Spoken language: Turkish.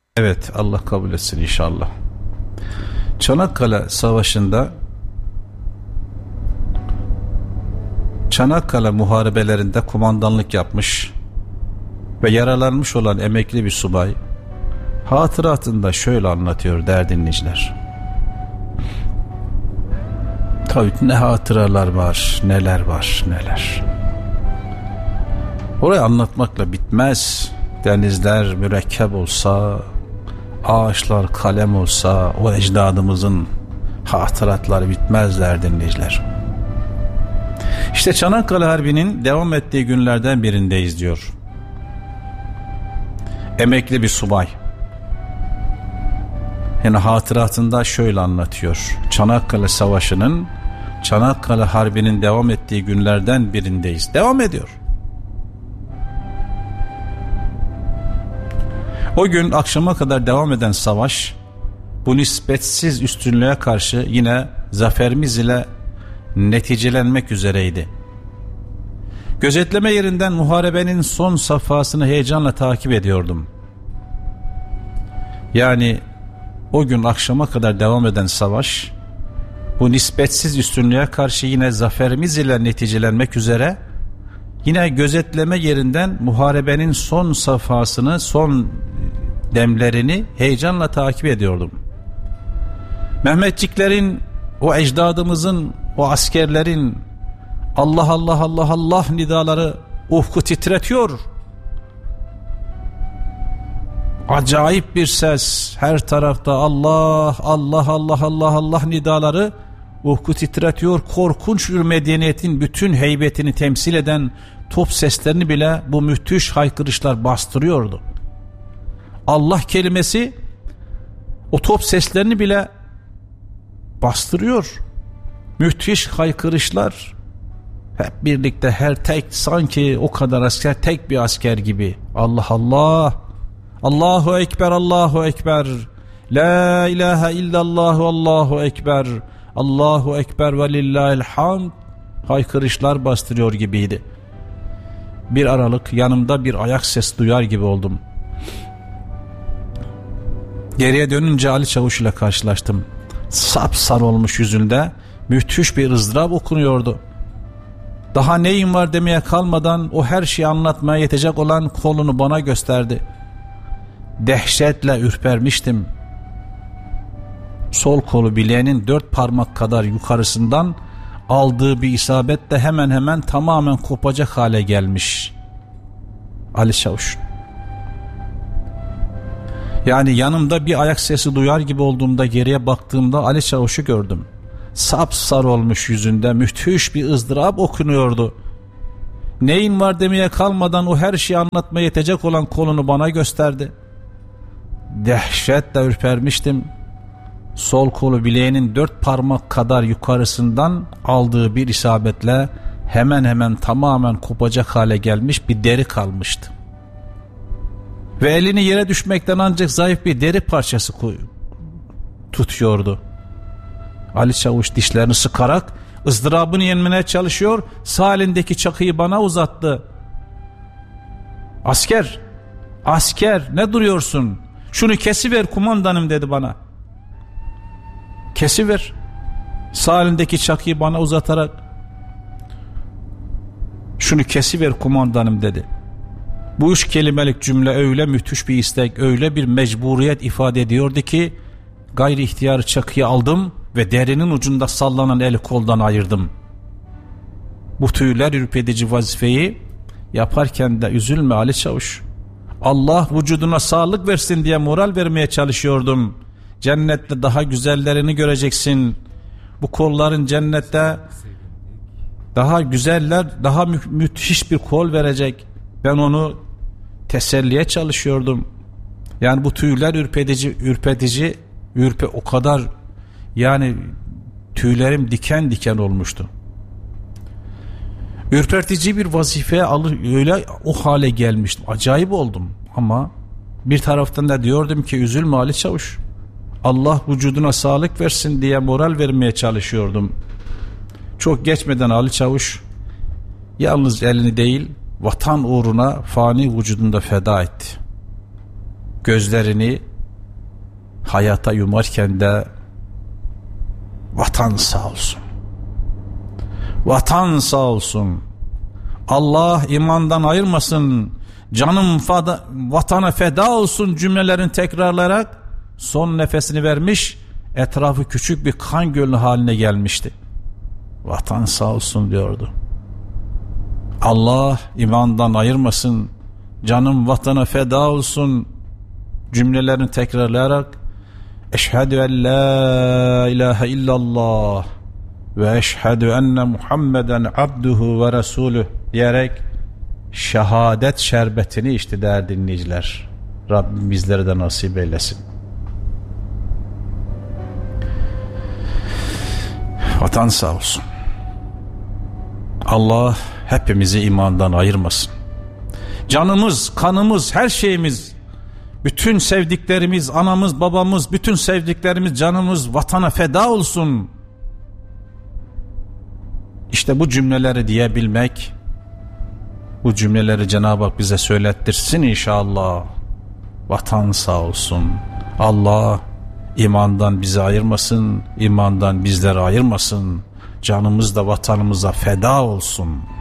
Evet, Allah kabul etsin inşallah. Çanakkale Savaşı'nda, Çanakkale muharebelerinde kumandanlık yapmış ve yaralanmış olan emekli bir subay hatıratında şöyle anlatıyor değerli dinleyiciler. Tabii ne hatıralar var, neler var, neler. Orayı anlatmakla bitmez. Denizler mürekkep olsa, ağaçlar kalem olsa, o ecdadımızın hatıratları bitmezler dinleyiciler. İşte Çanakkale Harbi'nin devam ettiği günlerden birindeyiz diyor. Emekli bir subay. Yani hatıratında şöyle anlatıyor. Çanakkale Savaşı'nın, Çanakkale Harbi'nin devam ettiği günlerden birindeyiz. Devam ediyor. O gün akşama kadar devam eden savaş, bu nispetsiz üstünlüğe karşı yine zaferimiz ile neticelenmek üzereydi. Gözetleme yerinden muharebenin son safhasını heyecanla takip ediyordum. Yani o gün akşama kadar devam eden savaş, bu nispetsiz üstünlüğe karşı yine zaferimiz ile neticelenmek üzere, yine gözetleme yerinden muharebenin son safhasını, son demlerini heyecanla takip ediyordum. Mehmetçiklerin, o ecdadımızın, o askerlerin Allah Allah Allah Allah nidaları ufku titretiyor. Acayip bir ses, her tarafta Allah Allah Allah Allah Allah nidaları ufku titretiyor. Korkunç bir medeniyetin bütün heybetini temsil eden top seslerini bile bu müthiş haykırışlar bastırıyordu. Allah kelimesi o top seslerini bile bastırıyor. Müthiş haykırışlar, hep birlikte, her tek, sanki o kadar asker tek bir asker gibi. Allah Allah, Allahu Ekber, Allahu Ekber, La ilahe illallah, Allahu Ekber, Allahu Ekber ve lillahil hamd haykırışlar bastırıyor gibiydi. Bir aralık yanımda bir ayak ses duyar gibi oldum. Geriye dönünce Ali Çavuş ile karşılaştım. Sapsarı olmuş yüzünde müthiş bir ızdırap okunuyordu. Daha neyin var demeye kalmadan o her şeyi anlatmaya yetecek olan kolunu bana gösterdi. Dehşetle ürpermiştim. Sol kolu bileğinin 4 parmak kadar yukarısından aldığı bir isabetle hemen hemen tamamen kopacak hale gelmiş. Ali Çavuş. Yani yanımda bir ayak sesi duyar gibi olduğumda geriye baktığımda Ali Çavuş'u gördüm. Sapsarı olmuş yüzünde müthiş bir ızdırap okunuyordu. Neyin var demeye kalmadan o her şeyi anlatmaya yetecek olan kolunu bana gösterdi. Dehşetle ürpermiştim. Sol kolu bileğinin 4 parmak kadar yukarısından aldığı bir isabetle hemen hemen tamamen kopacak hale gelmiş bir deri kalmıştı. Ve elini yere düşmekten ancak zayıf bir deri parçası tutuyordu. Ali Çavuş dişlerini sıkarak ızdırabını yenmeye çalışıyor. Sağ elindeki çakıyı bana uzattı. Asker, asker, ne duruyorsun? Şunu kesiver kumandanım dedi bana. Kesiver. Sağ elindeki çakıyı bana uzatarak şunu kesiver kumandanım dedi. Bu 3 kelimelik cümle öyle müthiş bir istek, öyle bir mecburiyet ifade ediyordu ki gayri ihtiyarı çakıyı aldım ve derinin ucunda sallanan eli koldan ayırdım. Bu tüyler ürpedici vazifeyi yaparken de üzülme Ali Çavuş. Allah vücuduna sağlık versin diye moral vermeye çalışıyordum. Cennette daha güzellerini göreceksin. Bu kolların cennette daha güzeller, daha müthiş bir kol verecek. Ben onu teselliye çalışıyordum. Yani bu tüyler ürpetici, o kadar, yani tüylerim diken diken olmuştu. Ürpertici bir vazifeye öyle o hale gelmiştim. Acayip oldum ama bir taraftan da diyordum ki üzülme Ali Çavuş. Allah vücuduna sağlık versin diye moral vermeye çalışıyordum. Çok geçmeden Ali Çavuş yalnız elini değil, vatan uğruna fani vücudunda feda etti. Gözlerini hayata yumarken de vatan sağ olsun. Vatan sağ olsun. Allah imandan ayırmasın. Canım vatana feda olsun cümlelerini tekrarlayarak son nefesini vermiş, etrafı küçük bir kan gölü haline gelmişti. Vatan sağ olsun diyordu. Allah imandan ayırmasın, canım vatana feda olsun cümlelerini tekrarlayarak eşhedü en la ilahe illallah ve eşhedü enne Muhammeden abduhu ve resulüh diyerek şehadet şerbetini içti değerli dinleyiciler. Rabbim bizlere de nasip eylesin. Vatan sağ olsun. Allah hepimizi imandan ayırmasın. Canımız, kanımız, her şeyimiz, bütün sevdiklerimiz, anamız, babamız, bütün sevdiklerimiz, canımız vatana feda olsun. İşte bu cümleleri diyebilmek, bu cümleleri Cenab-ı Hak bize söylettirsin inşallah. Vatan sağ olsun. Allah imandan bizi ayırmasın, imandan bizleri ayırmasın. Canımız da vatanımıza feda olsun.